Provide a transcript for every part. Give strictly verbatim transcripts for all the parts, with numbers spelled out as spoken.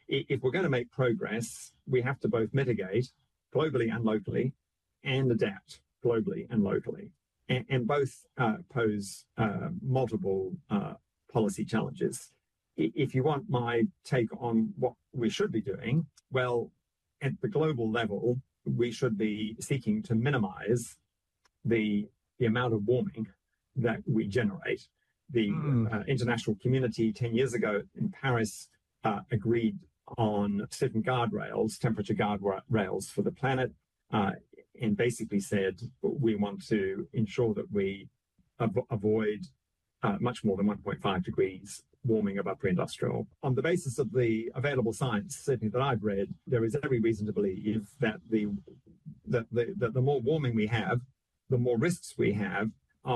if we're going to make progress, we have to both mitigate globally and locally and adapt globally and locally. And, and both uh, pose uh, multiple uh, policy challenges. If you want my take on what we should be doing, well, at the global level, we should be seeking to minimize the, the amount of warming that we generate. The mm. uh, international community ten years ago in Paris uh, agreed on certain guardrails, temperature guardrails for the planet, uh, and basically said we want to ensure that we av- avoid uh, much more than one point five degrees warming above pre-industrial. On the basis of the available science, certainly that I've read, there is every reason to believe that the that the, that the more warming we have, the more risks we have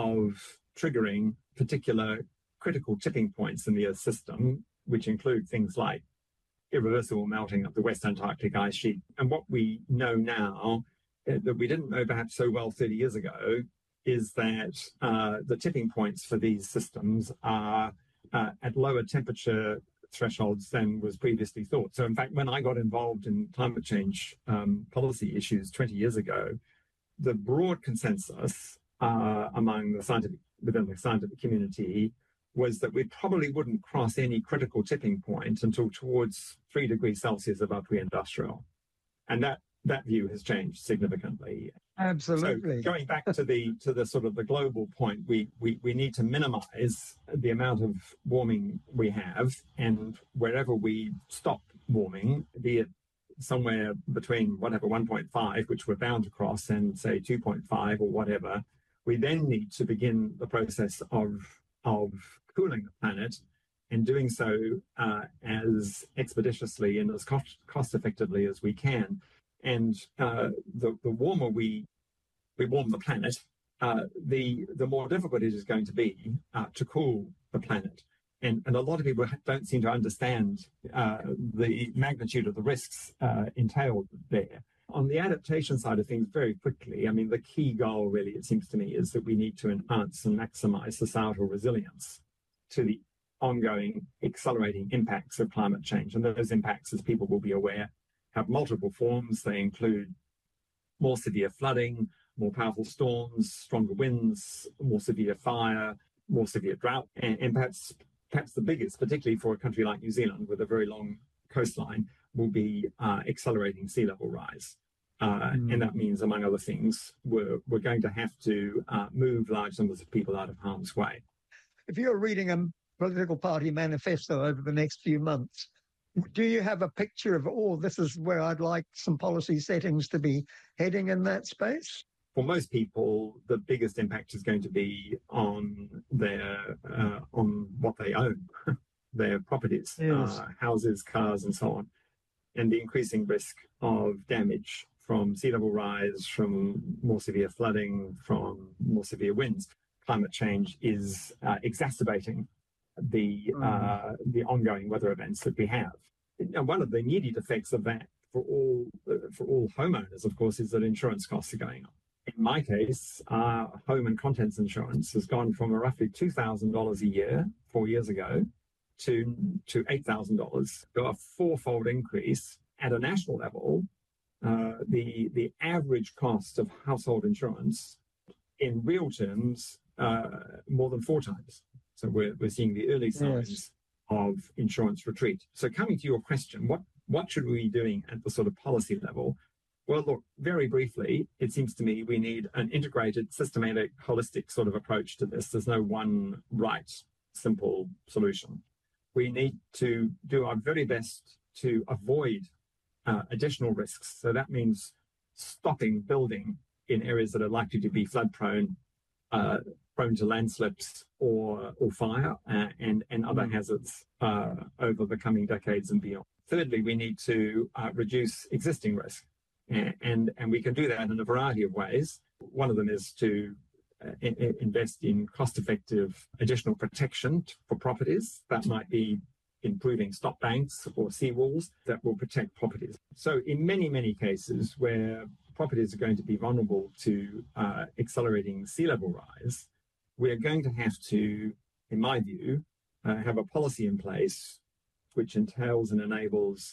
of triggering particular critical tipping points in the Earth system, which include things like irreversible melting of the West Antarctic ice sheet. And what we know now uh, that we didn't know perhaps so well thirty years ago is that uh, the tipping points for these systems are uh, at lower temperature thresholds than was previously thought. So in fact, when I got involved in climate change um, policy issues twenty years ago, the broad consensus uh, among the scientific, within the scientific community was that we probably wouldn't cross any critical tipping point until towards three degrees Celsius above pre-industrial. And that, that view has changed significantly. Absolutely. So going back to the to the sort of the global point, we, we, we need to minimize the amount of warming we have, and wherever we stop warming, be it somewhere between whatever one point five, which we're bound to cross, and say two point five or whatever, we then need to begin the process of of cooling the planet, and doing so uh, as expeditiously and as cost, cost effectively as we can. And uh, the, the warmer we we warm the planet, uh, the the more difficult it is going to be uh, to cool the planet. And, and a lot of people don't seem to understand uh, the magnitude of the risks uh, entailed there. On the adaptation side of things, very quickly, I mean, the key goal really, it seems to me, is that we need to enhance and maximize societal resilience to the ongoing accelerating impacts of climate change. And those impacts, as people will be aware, have multiple forms. They include more severe flooding, more powerful storms, stronger winds, more severe fire, more severe drought, and, and perhaps perhaps the biggest, particularly for a country like New Zealand with a very long coastline, will be uh, accelerating sea level rise. Uh, mm. And that means, among other things, we're, we're going to have to uh, move large numbers of people out of harm's way. If you're reading a political party manifesto over the next few months, do you have a picture of, oh, this is where I'd like some policy settings to be heading in that space? For most people, the biggest impact is going to be on their uh, on what they own, their properties, yes. uh, houses, cars, and so on, and the increasing risk of damage from sea level rise, from more severe flooding, from more severe winds. Climate change is uh, exacerbating the mm. uh, the ongoing weather events that we have. And one of the immediate effects of that for all uh, for all homeowners, of course, is that insurance costs are going up. In my case, uh, home and contents insurance has gone from a roughly two thousand dollars a year four years ago to, to eight thousand dollars, so a fourfold increase. At a national level, uh, the, the average cost of household insurance in real terms, uh, more than four times. So we're, we're seeing the early signs yes. of insurance retreat. So coming to your question, what, what should we be doing at the sort of policy level? Well, look, very briefly, it seems to me we need an integrated, systematic, holistic sort of approach to this. There's no one right, simple solution. We need to do our very best to avoid uh, additional risks. So that means stopping building in areas that are likely to be flood prone, uh, prone to landslips or, or fire uh, and, and other hazards uh, over the coming decades and beyond. Thirdly, we need to uh, reduce existing risk. And, and we can do that in a variety of ways. One of them is to uh, in, invest in cost-effective additional protection for properties. That might be improving stop banks or seawalls that will protect properties. So in many, many cases where properties are going to be vulnerable to uh, accelerating sea level rise, we're going to have to, in my view, uh, have a policy in place which entails and enables